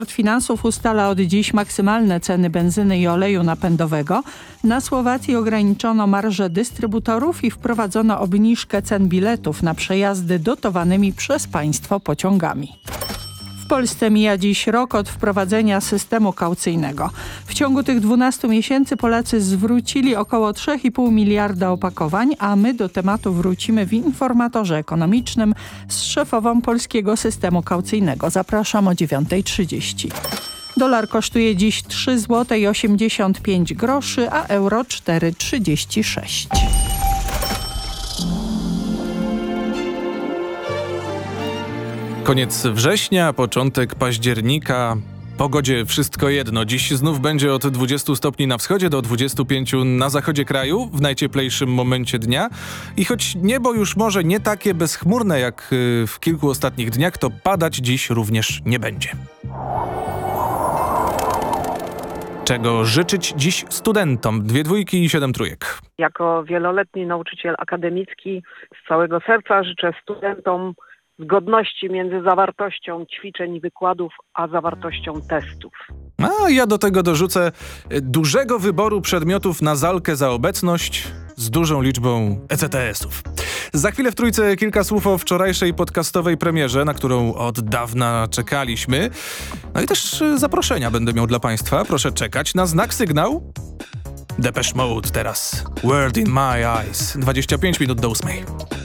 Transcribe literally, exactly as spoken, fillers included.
Finansów ustala od dziś maksymalne ceny benzyny i oleju napędowego. Na Słowacji ograniczono marże dystrybutorów i wprowadzono obniżkę cen biletów na przejazdy dotowanymi przez państwo pociągami. W Polsce mija dziś rok od wprowadzenia systemu kaucyjnego. W ciągu tych dwunastu miesięcy Polacy zwrócili około trzy i pół miliarda opakowań, a my do tematu wrócimy w informatorze ekonomicznym z szefową polskiego systemu kaucyjnego. Zapraszam o dziewiąta trzydzieści. Dolar kosztuje dziś trzy złote osiemdziesiąt pięć groszy, a euro cztery trzydzieści sześć. Koniec września, początek października. Pogodzie wszystko jedno. Dziś znów będzie od dwudziestu stopni na wschodzie do dwudziestu pięciu na zachodzie kraju, w najcieplejszym momencie dnia. I choć niebo już może nie takie bezchmurne jak w kilku ostatnich dniach, to padać dziś również nie będzie. Czego życzyć dziś studentom? Dwie dwójki i siedem trójek. Jako wieloletni nauczyciel akademicki z całego serca życzę studentom zgodności między zawartością ćwiczeń i wykładów, a zawartością testów. A ja do tego dorzucę dużego wyboru przedmiotów na zalkę za obecność z dużą liczbą E C T S-ów. Za chwilę w Trójce kilka słów o wczorajszej podcastowej premierze, na którą od dawna czekaliśmy. No i też zaproszenia będę miał dla Państwa. Proszę czekać na znak sygnał. Depeche Mode teraz. Word in my eyes. dwadzieścia pięć minut do ósmej.